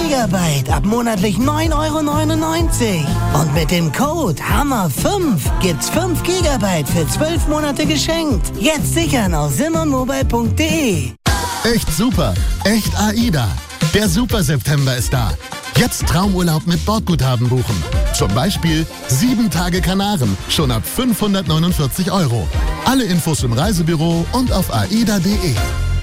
Gigabyte ab monatlich 9,99 €. Und mit dem Code HAMMER5 gibt's 5 Gigabyte für 12 Monate geschenkt. Jetzt sichern auf simonmobile.de. Echt super, echt AIDA. Der Super September ist da. Jetzt Traumurlaub mit Bordguthaben buchen. Zum Beispiel 7 Tage Kanaren, schon ab 549 €. Alle Infos im Reisebüro und auf aida.de.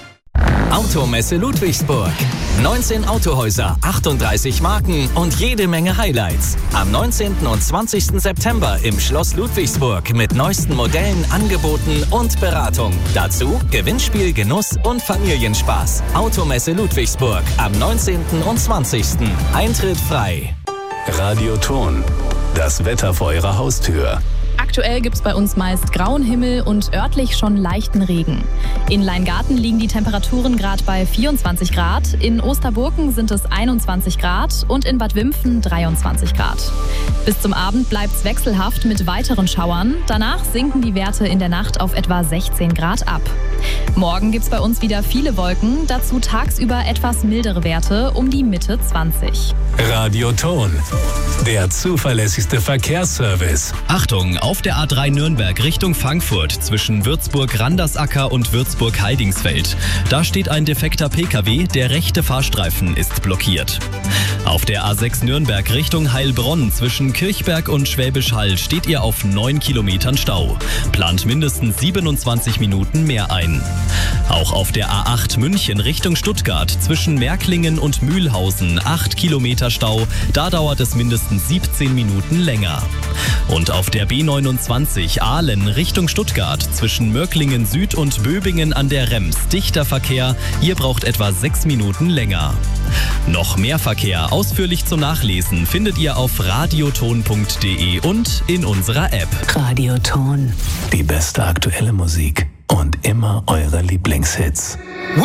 Automesse Ludwigsburg. 19 Autohäuser, 38 Marken und jede Menge Highlights. Am 19. und 20. September im Schloss Ludwigsburg mit neuesten Modellen, Angeboten und Beratung. Dazu Gewinnspiel, Genuss und Familienspaß. Automesse Ludwigsburg am 19. und 20. Eintritt frei. Radioton. Das Wetter vor Ihrer Haustür. Aktuell gibt es bei uns meist grauen Himmel und örtlich schon leichten Regen. In Leingarten liegen die Temperaturen gerade bei 24 Grad, in Osterburken sind es 21 Grad und in Bad Wimpfen 23 Grad. Bis zum Abend bleibt es wechselhaft mit weiteren Schauern. Danach sinken die Werte in der Nacht auf etwa 16 Grad ab. Morgen gibt es bei uns wieder viele Wolken, dazu tagsüber etwas mildere Werte um die Mitte 20. Radioton. Der zuverlässigste Verkehrsservice. Achtung, auf der A3 Nürnberg Richtung Frankfurt zwischen Würzburg-Randersacker und Würzburg-Heidingsfeld. Da steht ein defekter PKW, der rechte Fahrstreifen ist blockiert. Auf der A6 Nürnberg Richtung Heilbronn zwischen Kirchberg und Schwäbisch Hall steht ihr auf 9 Kilometern Stau. Plant mindestens 27 Minuten mehr ein. Auch auf der A8 München Richtung Stuttgart zwischen Märklingen und Mühlhausen 8 Kilometer Stau. Da dauert es mindestens 17 Minuten länger. Und auf der B29 Aalen Richtung Stuttgart zwischen Mörklingen Süd und Böbingen an der Rems dichter Verkehr. Ihr braucht etwa 6 Minuten länger. Noch mehr Verkehr ausführlich zum Nachlesen findet ihr auf radioton.de und in unserer App. Radioton. Die beste aktuelle Musik und immer eure Lieblingshits.